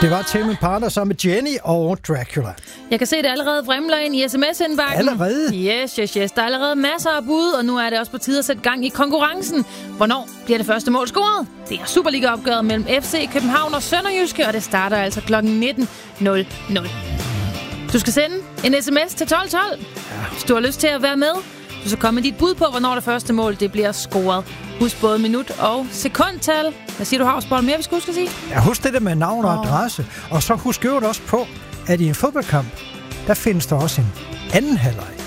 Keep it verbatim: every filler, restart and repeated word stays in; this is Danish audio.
Det var Tame Impala sammen med Jenny og Dracula. Jeg kan se, det allerede vrimler ind i sms-indbakken. Allerede? Yes, yes, yes. Der er allerede masser af bud, og nu er det også på tide at sætte gang i konkurrencen. Hvornår bliver det første mål scoret? Det er Superliga-opgøret mellem F C København og Sønderjyske, og det starter altså klokken nitten nul nul. Du skal sende en sms til tolv tolv, ja. Hvis du har lyst til at være med. Du skal komme med dit bud på, hvornår det første mål det bliver scoret. Husk både minut og sekundtal. Hvad siger du, Havsbold, mere vi skal huske at sige? Ja, husk det der med navn og adresse. Og så husk jo også på, at i en fodboldkamp, der findes der også en anden halvleg.